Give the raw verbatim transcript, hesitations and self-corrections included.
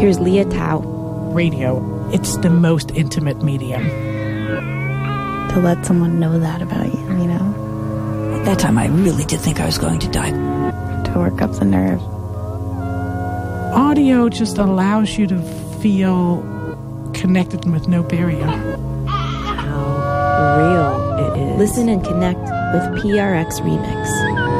Here's Leah Tao. Radio, it's the most intimate medium. To let someone know that about you, you know? At that time, I really did think I was going to die. To work up the nerve. Audio just allows you to feel connected with no barrier. How real it is. Listen and connect with P R X Remix.